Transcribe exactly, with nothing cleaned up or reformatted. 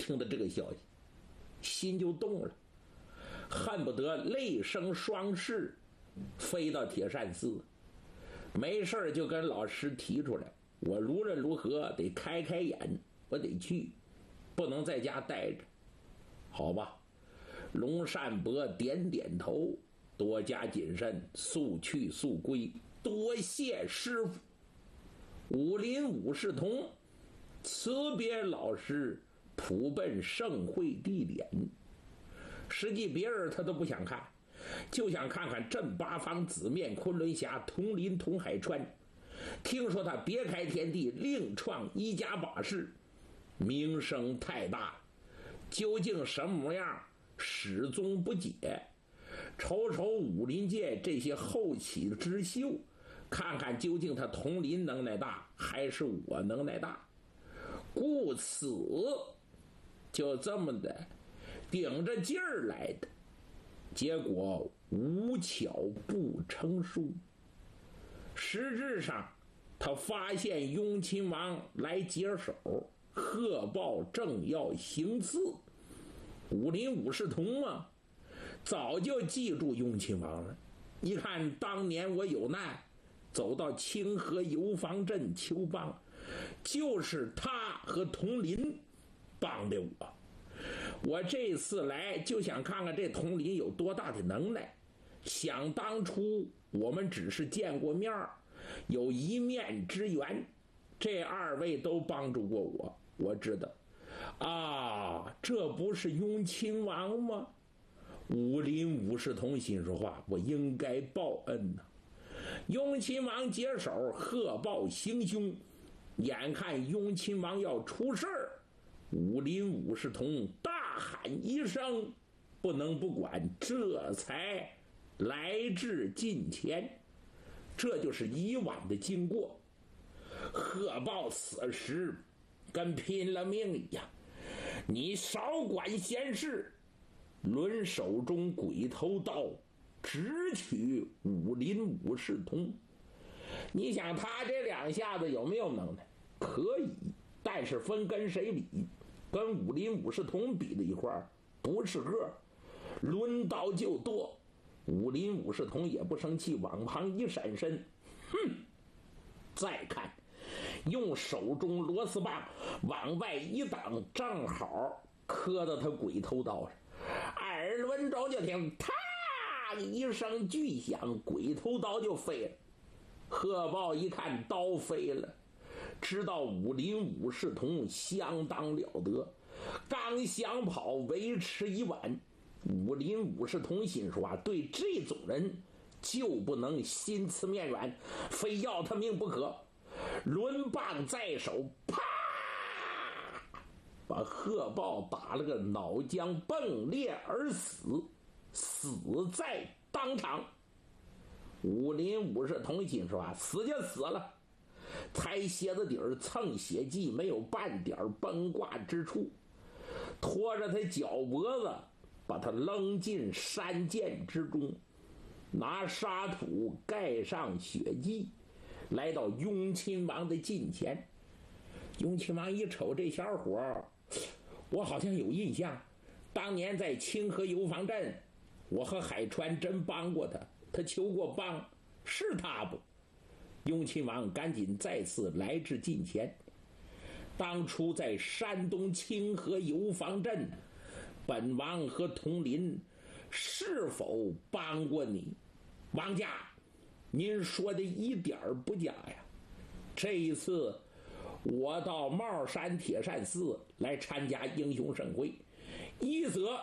听到这个消息，心就动了，恨不得泪生双翅，飞到铁扇寺，没事就跟老师提出来，我无论如何得开开眼，我得去，不能在家待着。好吧，龙善伯点点头，多加谨慎，速去速归，多谢师傅。武林武士同辞别老师，普奔盛会地点。实际别人他都不想看，就想看看镇八方紫面昆仑侠佟林佟海川。听说他别开天地，另创一家把式，名声太大，究竟什么模样始终不解。瞅瞅武林界这些后起之秀，看看究竟他佟林能耐大还是我能耐大。故此就这么的顶着劲儿来的，结果无巧不成书。实质上他发现雍亲王来接手，贺报正要行刺，武林武士同啊早就记住雍亲王了。一看当年我有难走到清河游方镇求帮，就是他和佟林帮的我。我这次来就想看看这佟林有多大的能耐。想当初我们只是见过面，有一面之缘，这二位都帮助过我，我知道啊，这不是雍亲王吗？武林武士同心说话，我应该报恩呐、啊。雍亲王接手，贺报行凶，眼看雍亲王要出事儿，武林武士同大喊一声，不能不管，这才来至近前。这就是以往的经过。贺报此时跟拼了命一样，你少管闲事，抡手中鬼头刀直取武林武士同。你想他这两下子有没有能耐？可以，但是分跟谁比？跟武林武士同比的一块儿不是个，抡刀就剁。武林武士同也不生气，往旁一闪身，哼！再看，用手中螺丝棒往外一挡，正好磕到他鬼头刀上。耳轮轴就听啪一声巨响，鬼头刀就飞了。贺报一看刀飞了，知道武林武士同相当了得，刚想跑，维持一晚。武林武士同心说啊，对这种人就不能心慈面软，非要他命不可。抡棒在手，啪，把贺报打了个脑浆迸裂而死，死在当场。武林武士同心说啊，死就死了，抬鞋子底儿蹭血迹，没有半点崩挂之处，拖着他脚脖子把他扔进山涧之中，拿沙土盖上血迹，来到雍亲王的近前。雍亲王一瞅这小伙，我好像有印象，当年在清河游方镇，我和海川真帮过他，他求过帮，是他不？雍亲王赶紧再次来至近前。当初在山东清河游方镇，本王和佟林是否帮过你？王家，您说的一点不假呀。这一次我到帽山铁扇寺来参加英雄盛会，一则